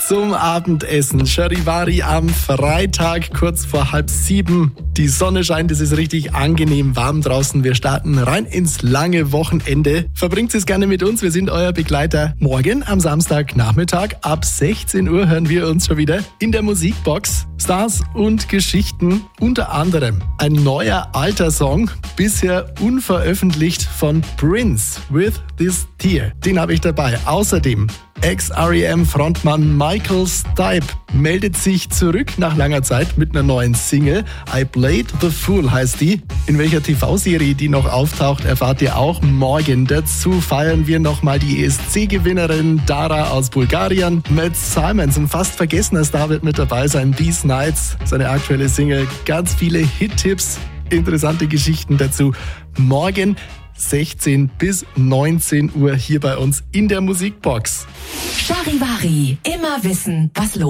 zum Abendessen. Charivari am Freitag, kurz vor 6:30. Die Sonne scheint, es ist richtig angenehm warm draußen. Wir starten rein ins lange Wochenende. Verbringt es gerne mit uns, wir sind euer Begleiter. Morgen am Samstagnachmittag ab 16 Uhr hören wir uns schon wieder in der Musikbox. Stars und Geschichten, unter anderem ein neuer alter Song, bisher unveröffentlicht von Prince, With This Tear. Den habe ich dabei. Außerdem Ex-R.E.M.-Frontmann Michael Stipe meldet sich zurück nach langer Zeit mit einer neuen Single. I Played the Fool heißt die. In welcher TV-Serie die noch auftaucht, erfahrt ihr auch morgen. Dazu feiern wir nochmal die ESC-Gewinnerin Dara aus Bulgarien. Matt Simons, ein fast vergessener Star, wird mit dabei sein. These Nights, seine aktuelle Single. Ganz viele Hit-Tipps, interessante Geschichten dazu. Morgen 16 bis 19 Uhr hier bei uns in der Musikbox. Charivari, immer wissen, was los ist.